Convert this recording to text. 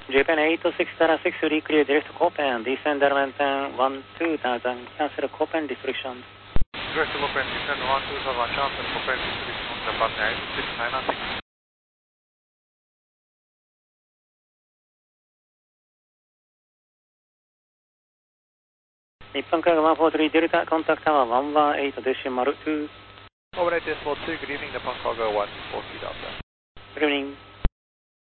Japan 86-6, reclear direct Copen, descender maintain 1-2000, cancel Copen restrictions. Direct Copen, descend 1-2000, cancel Copen restrictions, Japan 86-996. 日本から143デルタ、コンタクトは118デシマル2。 Overnight Decimal 2, good evening, Nippon Cargo 143 Delta. Good evening.